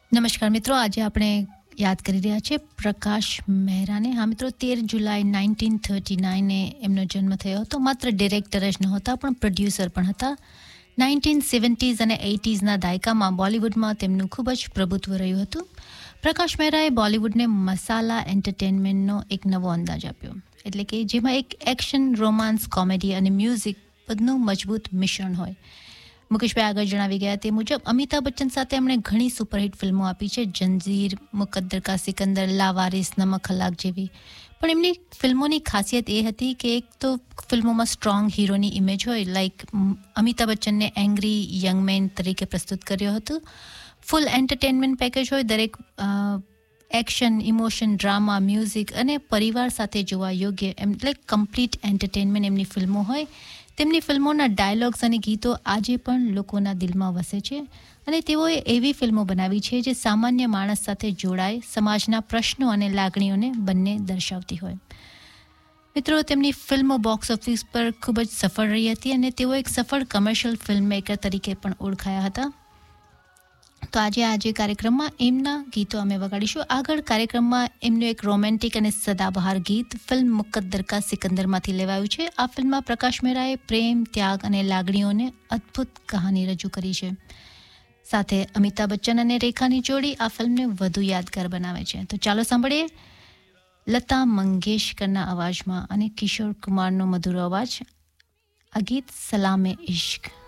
નમસ્કાર મિત્રો, આજે આપણે યાદ કરી રહ્યા છીએ પ્રકાશ મહેરાને. હા મિત્રો, 13 જુલાઈ 1939 એમનો જન્મ થયો હતો. માત્ર ડિરેક્ટર જ નહોતા પણ પ્રોડ્યુસર પણ હતા. 1970s અને 80sના દાયકામાં બોલિવૂડમાં તેમનું ખૂબ જ પ્રભુત્વ રહ્યું હતું. પ્રકાશ મહેરાએ બોલિવૂડને મસાલા એન્ટરટેનમેન્ટનો એક નવો અંદાજ આપ્યો, એટલે કે જેમાં એક એક્શન, રોમાન્સ, કોમેડી અને મ્યુઝિક બધું મજબૂત મિશ્રણ હોય. મુકેશભાઈ આગળ જણાવી ગયા તે મુજબ અમિતાભ બચ્ચન સાથે એમણે ઘણી સુપરહિટ ફિલ્મો આપી છે, જંજીર, મુકદ્દર કા સિકંદર, લાવારિસ, નમક હલાક જેવી. પણ એમની ફિલ્મોની ખાસિયત એ હતી કે એક તો ફિલ્મોમાં સ્ટ્રોંગ હીરોની ઇમેજ હોય, like Amitabh બચ્ચનને angry young main તરીકે પ્રસ્તુત કર્યો હતો. ફૂલ એન્ટરટેનમેન્ટ પેકેજ હોય, દરેક એક્શન, ઇમોશન, ડ્રામા, મ્યુઝિક અને પરિવાર સાથે જોવા યોગ્ય એટલે કમ્પ્લીટ એન્ટરટેનમેન્ટ એમની ફિલ્મો હોય. તેમની ફિલ્મોના ડાયલોગ્સ અને ગીતો આજે પણ લોકોના દિલમાં વસે છે અને તેઓએ એવી ફિલ્મો બનાવી છે જે સામાન્ય માણસ સાથે જોડાય, સમાજના પ્રશ્નો અને લાગણીઓને બંને દર્શાવતી હોય. મિત્રો, તેમની ફિલ્મો બોક્સ ઓફિસ પર ખૂબ જ સફળ રહી હતી અને તેઓ એક સફળ કમર્શિયલ ફિલ્મ મેકર તરીકે પણ ઓળખાયા હતા. તો આજે કાર્યક્રમમાં એમના ગીતો અમે વગાડીશું. આગળ કાર્યક્રમમાં એમનું એક રોમેન્ટિક અને સદાબહાર ગીત ફિલ્મ મુકદ્દર કા સિકંદરમાંથી લેવાયું છે. આ ફિલ્મમાં પ્રકાશ મહેરાએ પ્રેમ, ત્યાગ અને લાગણીઓને અદ્ભુત કહાની રજૂ કરી છે. સાથે અમિતાભ બચ્ચન અને રેખાની જોડી આ ફિલ્મને વધુ યાદગાર બનાવે છે. તો ચાલો સાંભળીએ લતા મંગેશકરના અવાજમાં અને કિશોર કુમારનો મધુર અવાજ, આ ગીત સલામે ઇશ્ક.